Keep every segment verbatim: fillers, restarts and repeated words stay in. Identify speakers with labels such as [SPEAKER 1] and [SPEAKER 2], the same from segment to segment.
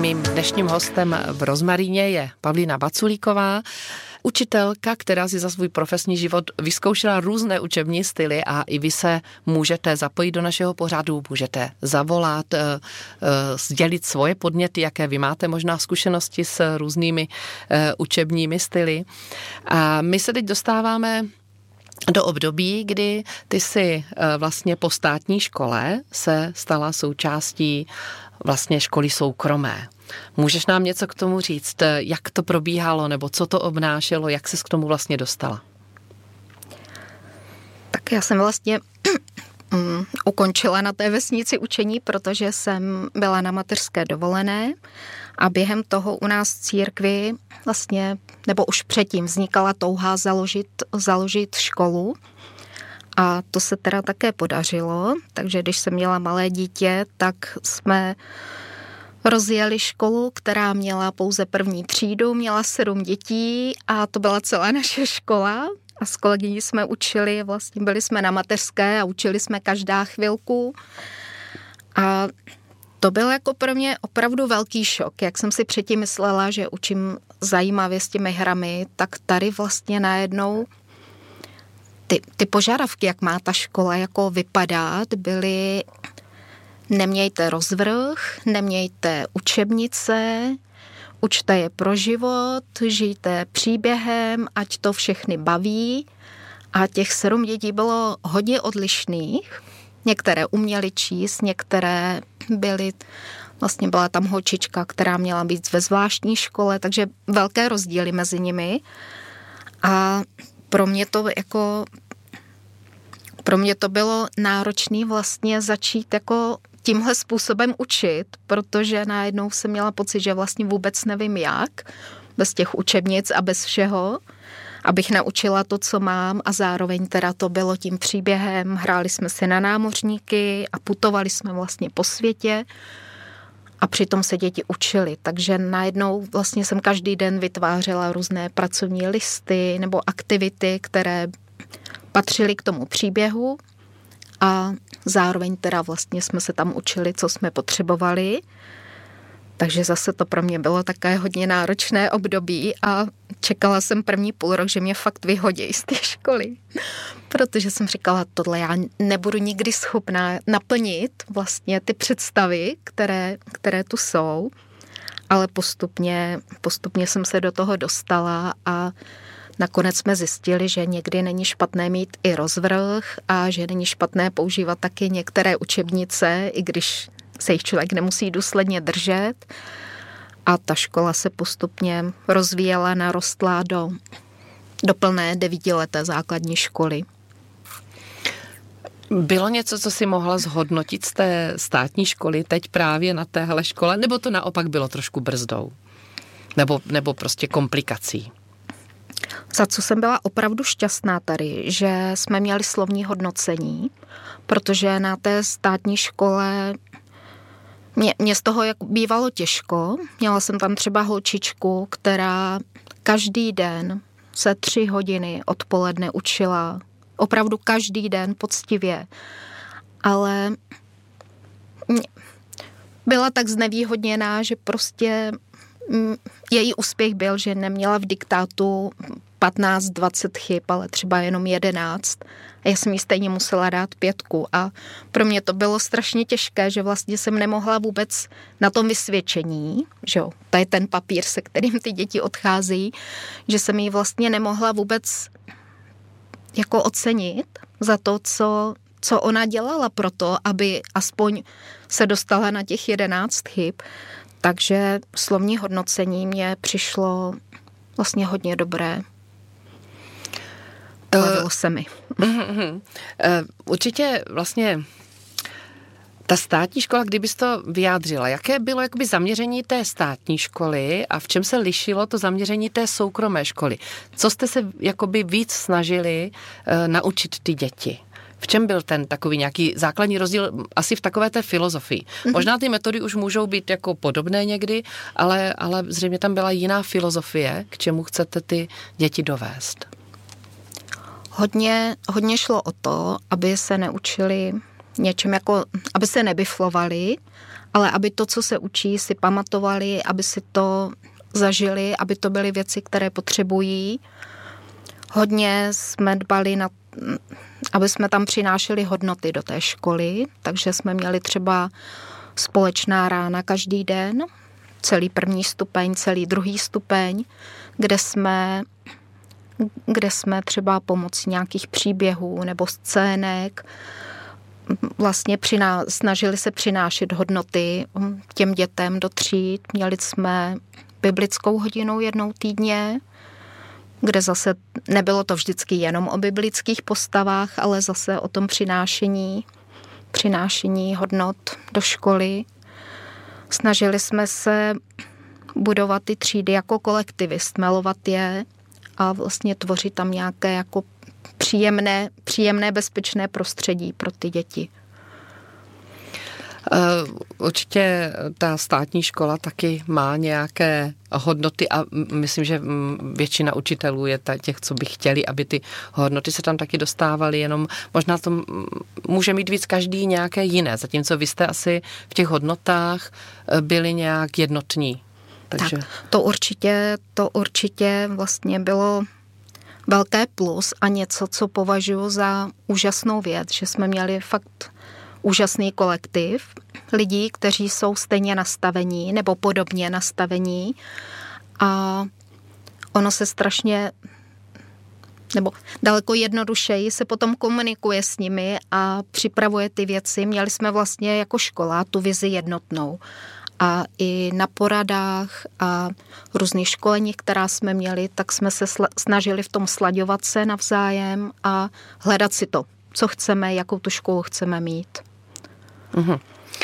[SPEAKER 1] Mým dnešním hostem v Rozmaríně je Pavlína Vaculíková, učitelka, která si za svůj profesní život vyzkoušela různé učební styly a i vy se můžete zapojit do našeho pořadu, můžete zavolat, sdělit svoje podněty, jaké vy máte možná zkušenosti s různými učebními styly. A my se teď dostáváme do období, kdy ty si vlastně po státní škole se stala součástí vlastně školy soukromé. Můžeš nám něco k tomu říct, jak to probíhalo, nebo co to obnášelo, jak ses k tomu vlastně dostala?
[SPEAKER 2] Tak já jsem vlastně um, ukončila na té vesnici učení, protože jsem byla na mateřské dovolené a během toho u nás v církvi vlastně, nebo už předtím vznikala touha založit, založit školu. A to se teda také podařilo, takže když jsem měla malé dítě, tak jsme rozjeli školu, která měla pouze první třídu, měla sedm dětí a to byla celá naše škola. A s kolegyní jsme učili, vlastně byli jsme na mateřské a učili jsme každá chvilku. A to byl jako pro mě opravdu velký šok. Jak jsem si předtím myslela, že učím zajímavě s těmi hrami, tak tady vlastně najednou Ty, ty požadavky, jak má ta škola jako vypadat, byly nemějte rozvrh, nemějte učebnice, učte je pro život, žijte příběhem, ať to všechny baví. A těch sedm dětí bylo hodně odlišných. Některé uměly číst, některé byly, vlastně byla tam holčička, která měla být ve zvláštní škole, takže velké rozdíly mezi nimi. A pro mě to jako, pro mě to bylo náročné vlastně začít jako tímhle způsobem učit, protože najednou jsem měla pocit, že vlastně vůbec nevím jak, bez těch učebnic a bez všeho, abych naučila to, co mám a zároveň teda to bylo tím příběhem, hráli jsme si na námořníky a putovali jsme vlastně po světě a přitom se děti učily, takže najednou vlastně jsem každý den vytvářela různé pracovní listy nebo aktivity, které patřily k tomu příběhu a zároveň teda vlastně jsme se tam učili, co jsme potřebovali. Takže zase to pro mě bylo také hodně náročné období a čekala jsem první půl rok, že mě fakt vyhodí z té školy, protože jsem říkala, tohle já nebudu nikdy schopná naplnit vlastně ty představy, které, které tu jsou, ale postupně, postupně jsem se do toho dostala a nakonec jsme zjistili, že někdy není špatné mít i rozvrh a že není špatné používat taky některé učebnice, i když se jich člověk nemusí důsledně držet. A ta škola se postupně rozvíjela, narostla do, do plné devítileté základní školy.
[SPEAKER 1] Bylo něco, co si mohla zhodnotit z té státní školy teď právě na téhle škole, nebo to naopak bylo trošku brzdou? Nebo, nebo prostě komplikací?
[SPEAKER 2] Za co jsem byla opravdu šťastná tady, že jsme měli slovní hodnocení, protože na té státní škole Mě, mě z toho jak bývalo těžko. Měla jsem tam třeba holčičku, která každý den se tři hodiny odpoledne učila. Opravdu každý den poctivě. Ale byla tak znevýhodněná, že prostě její úspěch byl, že neměla v diktátu patnáct dvacet chyb, ale třeba jenom jedenáct. A já jsem jí stejně musela dát pětku. A pro mě to bylo strašně těžké, že vlastně jsem nemohla vůbec na tom vysvědčení, že jo, to je ten papír, se kterým ty děti odchází, že jsem jí vlastně nemohla vůbec jako ocenit za to, co, co ona dělala pro to, aby aspoň se dostala na těch jedenáct chyb. Takže slovní hodnocení mě přišlo vlastně hodně dobré. Bavilo se mi.
[SPEAKER 1] Určitě vlastně ta státní škola, kdybys to vyjádřila, jaké bylo jakoby zaměření té státní školy a v čem se lišilo to zaměření té soukromé školy? Co jste se jakoby víc snažili uh, naučit ty děti? V čem byl ten takový nějaký základní rozdíl asi v takové té filozofii? Mm-hmm. Možná ty metody už můžou být jako podobné někdy, ale, ale zřejmě tam byla jiná filozofie, k čemu chcete ty děti dovést.
[SPEAKER 2] Hodně, hodně šlo o to, aby se neučili něčem jako, aby se nebiflovali, ale aby to, co se učí, si pamatovali, aby si to zažili, aby to byly věci, které potřebují. Hodně jsme dbali na, aby jsme tam přinášeli hodnoty do té školy, takže jsme měli třeba společná rána každý den, celý první stupeň, celý druhý stupeň, kde jsme, kde jsme třeba pomocí nějakých příběhů nebo scének vlastně přiná, snažili se přinášet hodnoty těm dětem do tříd. Měli jsme biblickou hodinu jednou týdně, kde zase nebylo to vždycky jenom o biblických postavách, ale zase o tom přinášení, přinášení hodnot do školy. Snažili jsme se budovat ty třídy jako kolektivy, stmelovat je a vlastně tvořit tam nějaké jako příjemné, příjemné bezpečné prostředí pro ty děti.
[SPEAKER 1] Určitě ta státní škola taky má nějaké hodnoty a myslím, že většina učitelů je těch, co by chtěli, aby ty hodnoty se tam taky dostávaly, jenom možná to může mít víc každý nějaké jiné, zatímco vy jste asi v těch hodnotách byli nějak jednotní. Takže...
[SPEAKER 2] Tak, to určitě, to určitě vlastně bylo velké plus a něco, co považuji za úžasnou věc, že jsme měli fakt úžasný kolektiv lidí, kteří jsou stejně nastavení nebo podobně nastavení a ono se strašně nebo daleko jednodušeji se potom komunikuje s nimi a připravuje ty věci. Měli jsme vlastně jako škola tu vizi jednotnou a i na poradách a různých školení, která jsme měli, tak jsme se snažili v tom slaďovat se navzájem a hledat si to, co chceme, jakou tu školu chceme mít.
[SPEAKER 1] Uhum.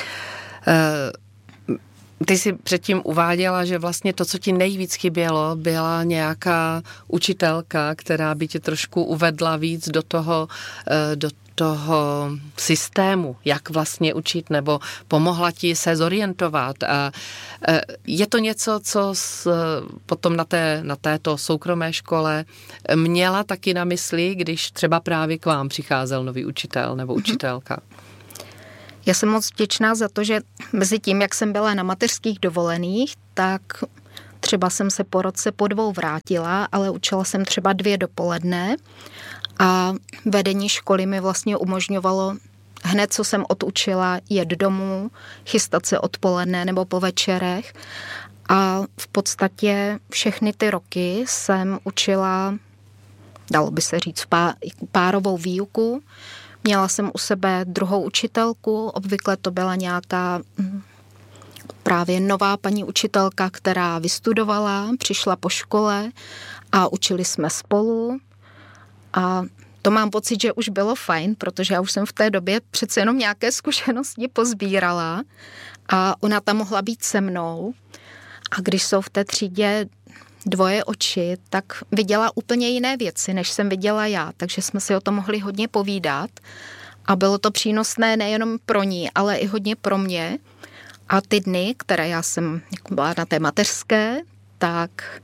[SPEAKER 1] Ty jsi předtím uváděla, že vlastně to, co ti nejvíc chybělo, byla nějaká učitelka, která by tě trošku uvedla víc do toho, do toho systému, jak vlastně učit, nebo pomohla ti se zorientovat. A je to něco, co potom na, té, na této soukromé škole měla taky na mysli, když třeba právě k vám přicházel nový učitel nebo učitelka?
[SPEAKER 2] Já jsem moc vděčná za to, že mezi tím, jak jsem byla na mateřských dovolených, tak třeba jsem se po roce po dvou vrátila, ale učila jsem třeba dvě dopoledne a vedení školy mi vlastně umožňovalo hned, co jsem odučila, jet domů, chystat se odpoledne nebo po večerech a v podstatě všechny ty roky jsem učila, dalo by se říct, párovou výuku. Měla jsem u sebe druhou učitelku, obvykle to byla nějaká právě nová paní učitelka, která vystudovala, přišla po škole a učili jsme spolu a to mám pocit, že už bylo fajn, protože já už jsem v té době přece jenom nějaké zkušenosti pozbírala a ona tam mohla být se mnou a když jsou v té třídě dvoje oči, tak viděla úplně jiné věci, než jsem viděla já, takže jsme si o tom mohli hodně povídat a bylo to přínosné nejenom pro ní, ale i hodně pro mě a ty dny, které já jsem byla na té mateřské, tak,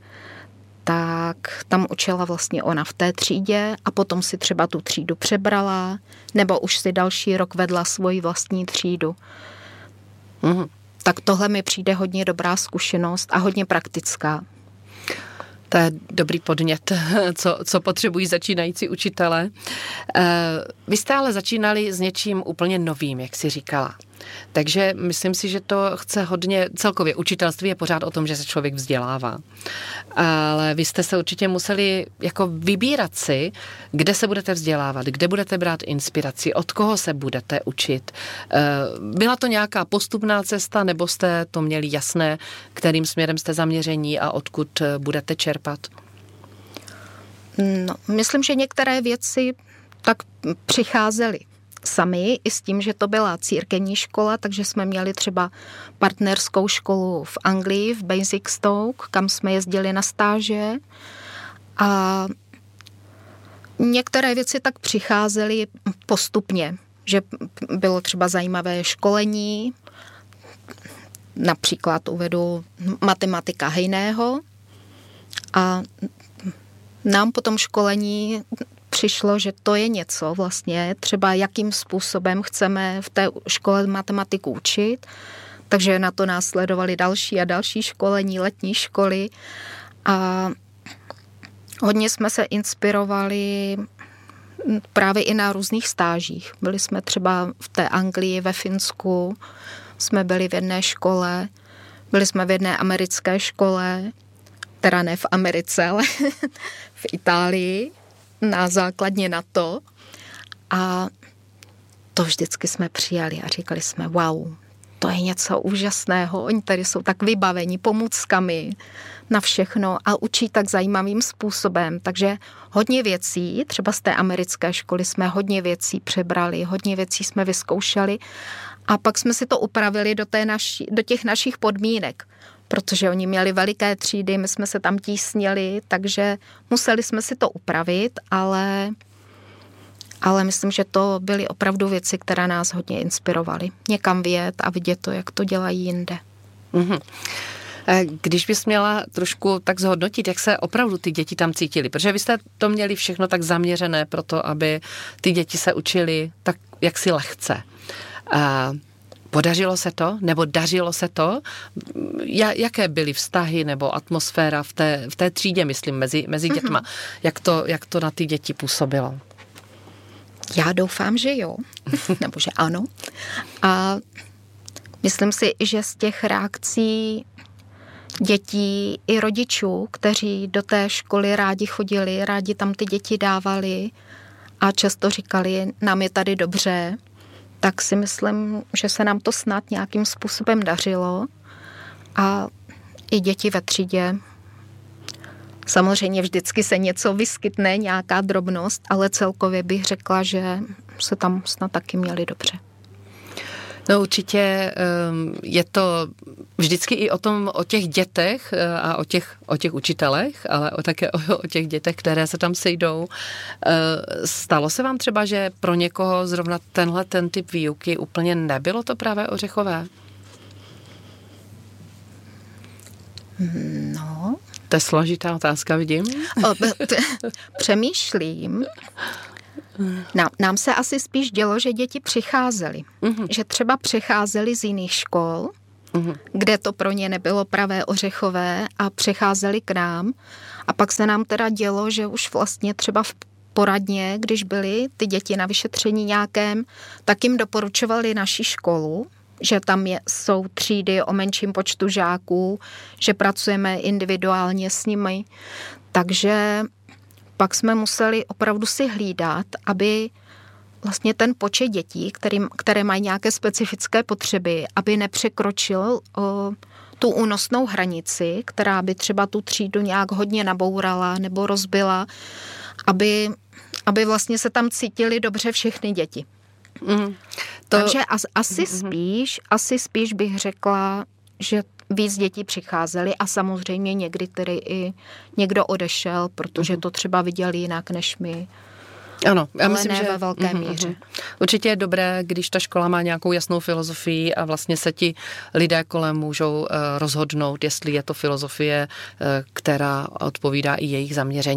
[SPEAKER 2] tak tam učila vlastně ona v té třídě a potom si třeba tu třídu přebrala nebo už si další rok vedla svoji vlastní třídu. Mm. Tak tohle mi přijde hodně dobrá zkušenost a hodně praktická.
[SPEAKER 1] To je dobrý podnět, co, co potřebují začínající učitele. Vy jste ale začínali s něčím úplně novým, jak jsi říkala. Takže myslím si, že to chce hodně, celkově učitelství je pořád o tom, že se člověk vzdělává. Ale vy jste se určitě museli jako vybírat si, kde se budete vzdělávat, kde budete brát inspiraci, od koho se budete učit. Byla to nějaká postupná cesta, nebo jste to měli jasné, kterým směrem jste zaměření a odkud budete čerpat?
[SPEAKER 2] No, myslím, že některé věci tak přicházely sami, i s tím, že to byla církevní škola, takže jsme měli třeba partnerskou školu v Anglii, v Basingstoke, kam jsme jezdili na stáže a některé věci tak přicházely postupně, že bylo třeba zajímavé školení, například uvedu matematika Hejného a nám po tom školení přišlo, že to je něco vlastně, třeba jakým způsobem chceme v té škole matematiku učit, Takže na to následovaly další a další školení, letní školy a hodně jsme se inspirovali právě i na různých stážích. Byli jsme třeba v té Anglii, ve Finsku, jsme byli v jedné škole, byli jsme v jedné americké škole, teda ne v Americe, ale v Itálii, na základně NATO. A to vždycky jsme přijali a říkali jsme, wow, to je něco úžasného, oni tady jsou tak vybaveni pomůckami na všechno a učí tak zajímavým způsobem. Takže hodně věcí, třeba z té americké školy jsme hodně věcí přebrali, hodně věcí jsme vyzkoušeli a pak jsme si to upravili do, té naši, do těch našich podmínek, protože oni měli veliké třídy, my jsme se tam tísnili, takže museli jsme si to upravit, ale... Ale myslím, že to byly opravdu věci, které nás hodně inspirovaly. Někam vyjet a vidět to, jak to dělají jinde.
[SPEAKER 1] Mm-hmm. Když bys měla trošku tak zhodnotit, jak se opravdu ty děti tam cítily, protože vy jste to měli všechno tak zaměřené pro to, aby ty děti se učily tak jaksi lehce. A podařilo se to? Nebo dařilo se to? Jaké byly vztahy nebo atmosféra v té, v té třídě, myslím, mezi, mezi dětma? Mm-hmm. Jak to, jak to na ty děti působilo?
[SPEAKER 2] Já doufám, že jo, nebo že ano. A myslím si, že z těch reakcí dětí i rodičů, kteří do té školy rádi chodili, rádi tam ty děti dávali a často říkali, nám je tady dobře, tak si myslím, že se nám to snad nějakým způsobem dařilo. A i děti ve třídě. Samozřejmě vždycky se něco vyskytne, nějaká drobnost, ale celkově bych řekla, že se tam snad taky měli dobře.
[SPEAKER 1] No určitě je to vždycky i o tom, o těch dětech a o těch, o těch učitelech, ale o také o, o těch dětech, které se tam sejdou. Stalo se vám třeba, že pro někoho zrovna tenhle ten typ výuky úplně nebylo to právě ořechové?
[SPEAKER 2] No...
[SPEAKER 1] To je složitá otázka, vidím.
[SPEAKER 2] Přemýšlím. Nám, nám se asi spíš dělo, že děti přicházely. Uh-huh. Že třeba přicházely z jiných škol, uh-huh. kde to pro ně nebylo pravé ořechové a přicházeli k nám. A pak se nám teda dělo, že už vlastně třeba v poradně, když byly ty děti na vyšetření nějakém, tak jim doporučovali naši školu, že tam je, jsou třídy o menším počtu žáků, že pracujeme individuálně s nimi. Takže pak jsme museli opravdu si hlídat, aby vlastně ten počet dětí, který, které mají nějaké specifické potřeby, aby nepřekročil o, tu únosnou hranici, která by třeba tu třídu nějak hodně nabourala nebo rozbila, aby, aby vlastně se tam cítili dobře všechny děti. Mm. To... Takže as, asi mm-hmm. spíš, asi spíš bych řekla, že víc dětí přicházeli a samozřejmě někdy tedy i někdo odešel, protože mm-hmm. to třeba viděli jinak než my.
[SPEAKER 1] Ano, já
[SPEAKER 2] ale
[SPEAKER 1] myslím,
[SPEAKER 2] ne
[SPEAKER 1] že
[SPEAKER 2] ve velké mm-hmm. míře.
[SPEAKER 1] Určitě je dobré, když ta škola má nějakou jasnou filozofii a vlastně se ti lidé kolem můžou uh, rozhodnout, jestli je to filozofie, uh, která odpovídá i jejich zaměření.